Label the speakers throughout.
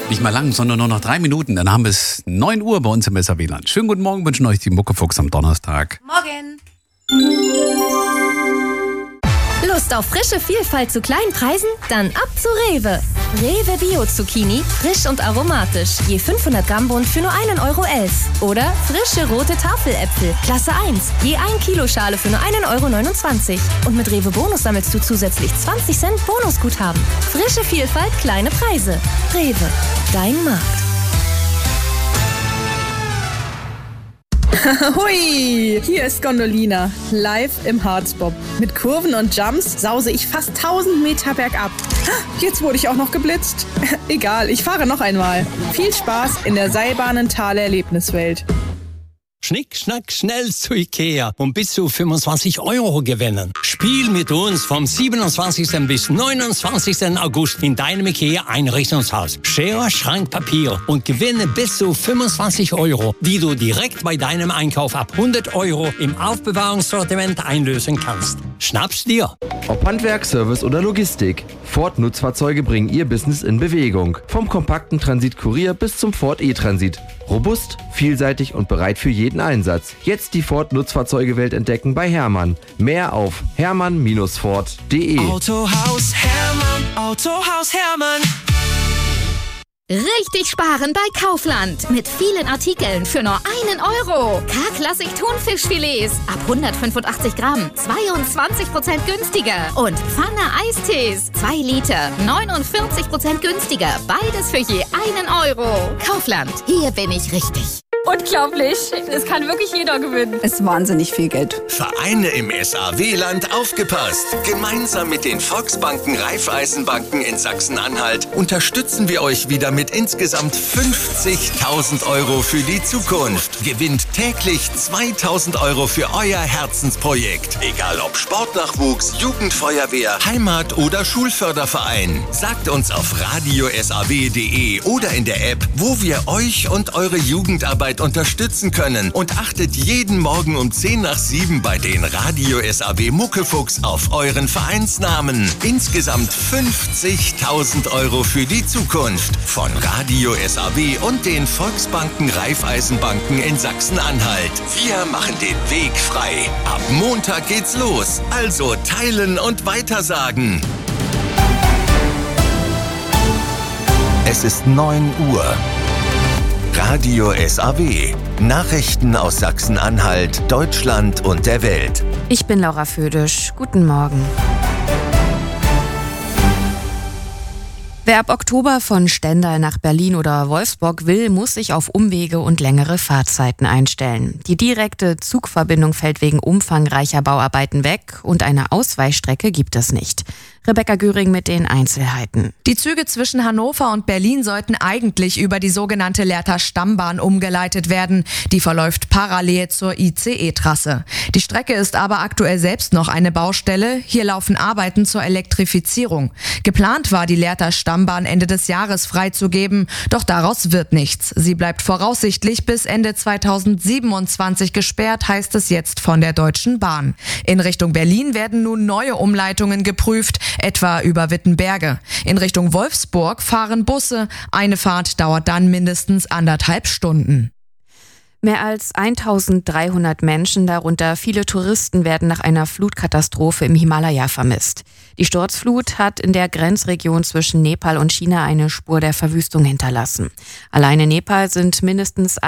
Speaker 1: Nicht mal lang, sondern nur noch 3 Minuten. Dann haben wir es 9 Uhr bei uns im SAW-Land. Schönen guten Morgen, wünschen euch die Muckefuchs am Donnerstag.
Speaker 2: Morgen.
Speaker 3: Lust auf frische Vielfalt zu kleinen Preisen? Dann ab zu Rewe. Rewe Bio-Zucchini, frisch und aromatisch. Je 500 Gramm Bund für nur 1,11 €. Oder frische rote Tafeläpfel, Klasse 1. Je 1 Kilo Schale für nur 1,29 €. Und mit Rewe Bonus sammelst du zusätzlich 20 Cent Bonusguthaben. Frische Vielfalt, kleine Preise. Rewe, dein Markt.
Speaker 2: Hui, hier ist Gondolina, live im Harzbob. Mit Kurven und Jumps sause ich fast 1000 Meter bergab. Jetzt wurde ich auch noch geblitzt. Egal, ich fahre noch einmal. Viel Spaß in der Seilbahnen-Tal-Erlebniswelt.
Speaker 4: Schnick, schnack, schnell zu Ikea und bis zu 25 € gewinnen. Spiel mit uns vom 27. bis 29. August in deinem Ikea-Einrichtungshaus. Schere, Schrank, Papier und gewinne bis zu 25 €, die du direkt bei deinem Einkauf ab 100 € im Aufbewahrungssortiment einlösen kannst. Schnapp's dir!
Speaker 5: Ob Handwerk, Service oder Logistik, Ford Nutzfahrzeuge bringen Ihr Business in Bewegung. Vom kompakten Transit Kurier bis zum Ford E-Transit. Robust, vielseitig und bereit für jeden Einsatz. Jetzt die Ford Nutzfahrzeugewelt entdecken bei Hermann. Mehr auf hermann-ford.de.
Speaker 6: Autohaus Hermann, Autohaus Hermann.
Speaker 7: Richtig sparen bei Kaufland. Mit vielen Artikeln für nur 1 €. K-Klassik Thunfischfilets ab 185 Gramm. 22% günstiger. Und Pfanne Eistees. 2 Liter. 49% günstiger. Beides für je 1 €. Kaufland. Hier bin ich richtig.
Speaker 8: Unglaublich. Es kann wirklich jeder gewinnen.
Speaker 2: Es ist wahnsinnig viel Geld.
Speaker 9: Vereine im SAW-Land aufgepasst. Gemeinsam mit den Volksbanken Raiffeisenbanken in Sachsen-Anhalt unterstützen wir euch wieder mit insgesamt 50.000 € für die Zukunft. Gewinnt täglich 2.000 € für euer Herzensprojekt. Egal ob Sportnachwuchs, Jugendfeuerwehr, Heimat- oder Schulförderverein. Sagt uns auf radiosaw.de oder in der App, wo wir euch und eure Jugendarbeit unterstützen können, und achtet jeden Morgen um 10 nach 7 bei den Radio SAW Muckefuchs auf euren Vereinsnamen. Insgesamt 50.000 € für die Zukunft von Radio SAW und den Volksbanken Raiffeisenbanken in Sachsen-Anhalt. Wir machen den Weg frei. Ab Montag geht's los. Also teilen und weitersagen. Es ist 9 Uhr. Radio SAW. Nachrichten aus Sachsen-Anhalt, Deutschland und der Welt.
Speaker 10: Ich bin Laura Födisch. Guten Morgen. Wer ab Oktober von Stendal nach Berlin oder Wolfsburg will, muss sich auf Umwege und längere Fahrzeiten einstellen. Die direkte Zugverbindung fällt wegen umfangreicher Bauarbeiten weg und eine Ausweichstrecke gibt es nicht. Rebecca Göring mit den Einzelheiten.
Speaker 11: Die Züge zwischen Hannover und Berlin sollten eigentlich über die sogenannte Lehrter Stammbahn umgeleitet werden. Die verläuft parallel zur ICE-Trasse. Die Strecke ist aber aktuell selbst noch eine Baustelle. Hier laufen Arbeiten zur Elektrifizierung. Geplant war, die Lehrter Stammbahn Ende des Jahres freizugeben, doch daraus wird nichts. Sie bleibt voraussichtlich bis Ende 2027 gesperrt, heißt es jetzt von der Deutschen Bahn. In Richtung Berlin werden nun neue Umleitungen geprüft, etwa über Wittenberge. In Richtung Wolfsburg fahren Busse. Eine Fahrt dauert dann mindestens 1,5 Stunden.
Speaker 10: Mehr als 1300 Menschen, darunter viele Touristen, werden nach einer Flutkatastrophe im Himalaya vermisst. Die Sturzflut hat in der Grenzregion zwischen Nepal und China eine Spur der Verwüstung hinterlassen. Allein in Nepal sind mindestens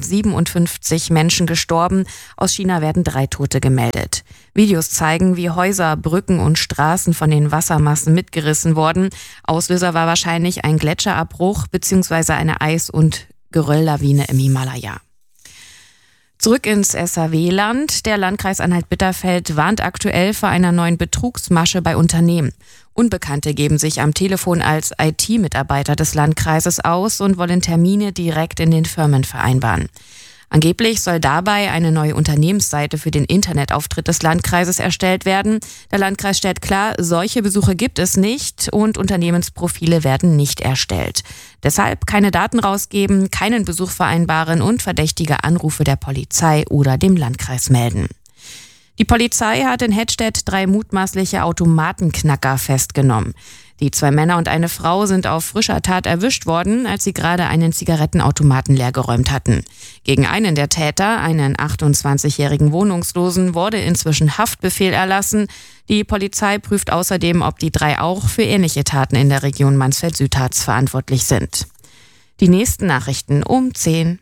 Speaker 10: 157 Menschen gestorben. Aus China werden 3 Tote gemeldet. Videos zeigen, wie Häuser, Brücken und Straßen von den Wassermassen mitgerissen wurden. Auslöser war wahrscheinlich ein Gletscherabbruch bzw. eine Eis- und Gerölllawine im Himalaya. Zurück ins SAW-Land. Der Landkreis Anhalt-Bitterfeld warnt aktuell vor einer neuen Betrugsmasche bei Unternehmen. Unbekannte geben sich am Telefon als IT-Mitarbeiter des Landkreises aus und wollen Termine direkt in den Firmen vereinbaren. Angeblich soll dabei eine neue Unternehmensseite für den Internetauftritt des Landkreises erstellt werden. Der Landkreis stellt klar, solche Besuche gibt es nicht und Unternehmensprofile werden nicht erstellt. Deshalb keine Daten rausgeben, keinen Besuch vereinbaren und verdächtige Anrufe der Polizei oder dem Landkreis melden. Die Polizei hat in Hettstedt 3 mutmaßliche Automatenknacker festgenommen. Die 2 Männer und eine Frau sind auf frischer Tat erwischt worden, als sie gerade einen Zigarettenautomaten leergeräumt hatten. Gegen einen der Täter, einen 28-jährigen Wohnungslosen, wurde inzwischen Haftbefehl erlassen. Die Polizei prüft außerdem, ob die 3 auch für ähnliche Taten in der Region Mansfeld-Südharz verantwortlich sind. Die nächsten Nachrichten um 10.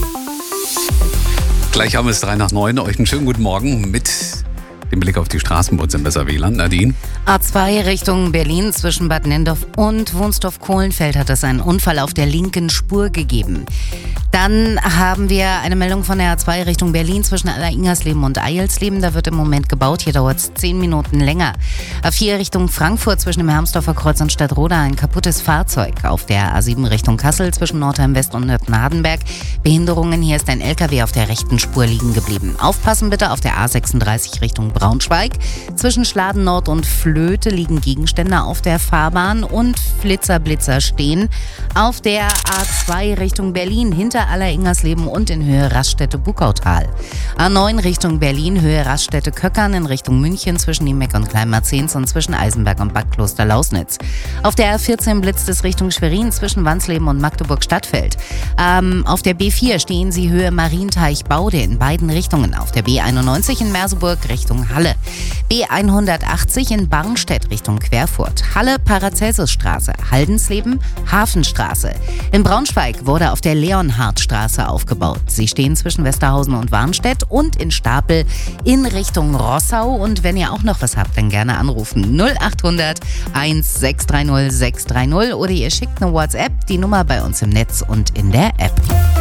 Speaker 1: Gleich haben wir es 8:03. Euch einen schönen guten Morgen mit dem Blick auf die Straßen bei uns im Besserwieland. Nadine?
Speaker 12: A2 Richtung Berlin zwischen Bad Nenndorf und Wunstorf-Kohlenfeld hat es einen Unfall auf der linken Spur gegeben. Dann haben wir eine Meldung von der A2 Richtung Berlin zwischen Aller-Ingersleben und Eilsleben. Da wird im Moment gebaut. Hier dauert es 10 Minuten länger. A4 Richtung Frankfurt zwischen dem Hermsdorfer Kreuz und Stadtroda ein kaputtes Fahrzeug. Auf der A7 Richtung Kassel zwischen Nordheim West und Nürten-Hardenberg. Behinderungen. Hier ist ein LKW auf der rechten Spur liegen geblieben. Aufpassen bitte auf der A36 Richtung Braunschweig. Zwischen Schladen Nord und Flöte liegen Gegenstände auf der Fahrbahn und Flitzer stehen. Auf der A2 Richtung Berlin hinter Aller-Ingersleben und in Höhe Raststätte-Bukautal. A9 Richtung Berlin, Höhe Raststätte-Köckern in Richtung München zwischen Niemeck und Kleinmarzens und zwischen Eisenberg und Bad Kloster-Lausnitz. Auf der A14 blitzt es Richtung Schwerin zwischen Wansleben und Magdeburg-Stadtfeld. Auf der B4 stehen Sie Höhe Marienteich-Baude in beiden Richtungen. Auf der B91 in Merseburg Richtung Halle. B180 in Barnstedt Richtung Querfurt. Halle Paracelsusstraße, Haldensleben, Hafenstraße. In Braunschweig wurde auf der Leonhardtstraße aufgebaut. Sie stehen zwischen Westerhausen und Warnstedt und in Stapel in Richtung Rossau. Und wenn ihr auch noch was habt, dann gerne anrufen. 0800 1630 630 oder ihr schickt eine WhatsApp, die Nummer bei uns im Netz und in der App.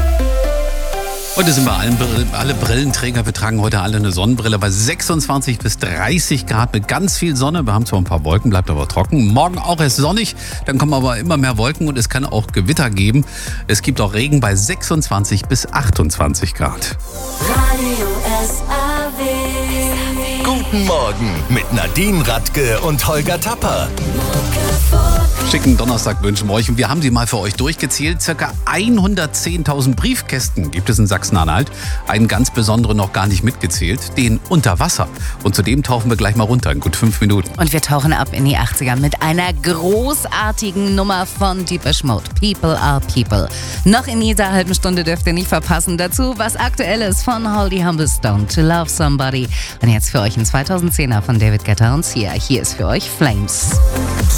Speaker 1: Heute sind wir alle Brillenträger. Wir tragen heute alle eine Sonnenbrille bei 26 bis 30 Grad mit ganz viel Sonne. Wir haben zwar ein paar Wolken, bleibt aber trocken. Morgen auch erst sonnig, dann kommen aber immer mehr Wolken und es kann auch Gewitter geben. Es gibt auch Regen bei 26 bis 28 Grad.
Speaker 6: Radio SAW.
Speaker 9: Guten Morgen mit Nadine Radke und Holger Tapper.
Speaker 1: Schicken Donnerstag wünschen wir euch. Und wir haben sie mal für euch durchgezählt. Circa 110.000 Briefkästen gibt es in Sachsen-Anhalt. Einen ganz besonderen noch gar nicht mitgezählt, den Unterwasser. Und zu dem tauchen wir gleich mal runter in gut 5 Minuten.
Speaker 12: Und wir tauchen ab in die 80er mit einer großartigen Nummer von Depeche Mode. People are People. Noch in dieser halben Stunde dürft ihr nicht verpassen. Dazu was Aktuelles von Holly Humblestone, To Love Somebody. Und jetzt für euch ein 2010er von David Guetta und Sia. Hier ist für euch Flames.